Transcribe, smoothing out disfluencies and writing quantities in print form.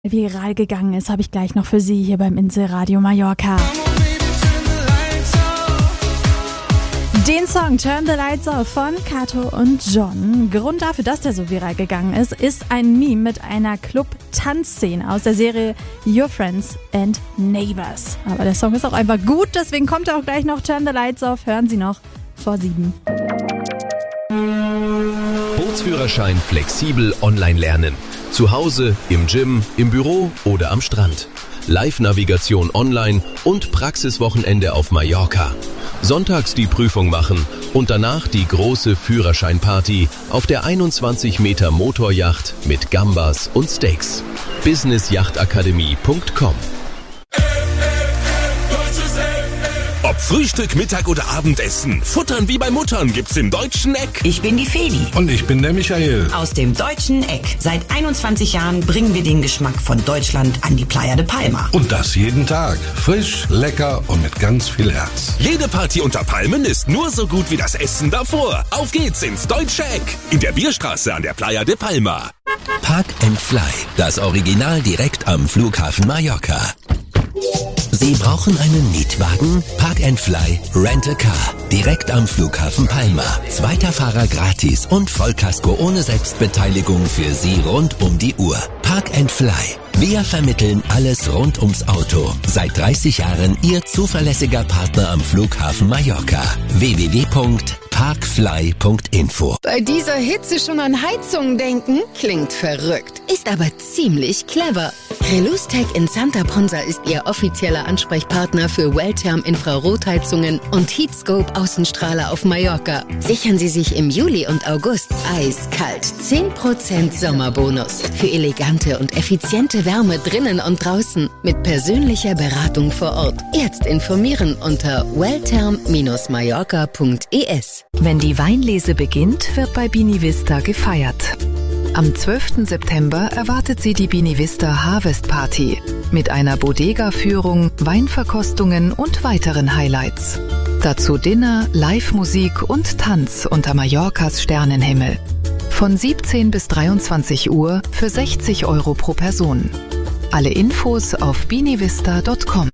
Viral gegangen ist, habe ich gleich noch für Sie hier beim Inselradio Mallorca. Den Song Turn the Lights Off von Kato und John. Grund dafür, dass der so viral gegangen ist ein Meme mit einer Club-Tanzszene aus der Serie Your Friends and Neighbors. Aber der Song ist auch einfach gut, deswegen kommt auch gleich noch Turn the Lights Off. Hören Sie noch vor 7. Bootsführerschein flexibel online lernen. Zu Hause, im Gym, im Büro oder am Strand. Live-Navigation online und Praxiswochenende auf Mallorca. Sonntags die Prüfung machen und danach die große Führerscheinparty auf der 21 Meter Motoryacht mit Gambas und Steaks. businessjachtakademie.com. Ob Frühstück, Mittag oder Abendessen, Futtern wie bei Muttern gibt's im Deutschen Eck. Ich bin die Feli. Und ich bin der Michael. Aus dem Deutschen Eck. Seit 21 Jahren bringen wir den Geschmack von Deutschland an die Playa de Palma. Und das jeden Tag. Frisch, lecker und mit ganz viel Herz. Jede Party unter Palmen ist nur so gut wie das Essen davor. Auf geht's ins Deutsche Eck. In der Bierstraße an der Playa de Palma. Park and Fly. Das Original direkt am Flughafen Mallorca. Sie brauchen einen Mietwagen? Park and Fly Rent a Car. Direkt am Flughafen Palma. Zweiter Fahrer gratis und Vollkasko ohne Selbstbeteiligung für Sie rund um die Uhr. Park and Fly. Wir vermitteln alles rund ums Auto. Seit 30 Jahren Ihr zuverlässiger Partner am Flughafen Mallorca. www.parkfly.info. Bei dieser Hitze schon an Heizungen denken? Klingt verrückt, ist aber ziemlich clever. Relustech in Santa Ponsa ist Ihr offizieller Ansprechpartner für Welltherm-Infrarotheizungen und Heatscope Außenstrahler auf Mallorca. Sichern Sie sich im Juli und August eiskalt 10% Sommerbonus für elegante und effiziente Wärme drinnen und draußen mit persönlicher Beratung vor Ort. Jetzt informieren unter welltherm-mallorca.es. Wenn die Weinlese beginnt, wird bei Bini Vista gefeiert. Am 12. September erwartet Sie die Bini Vista Harvest Party mit einer Bodega-Führung, Weinverkostungen und weiteren Highlights. Dazu Dinner, Live-Musik und Tanz unter Mallorcas Sternenhimmel. Von 17 bis 23 Uhr für 60 € pro Person. Alle Infos auf binivista.com.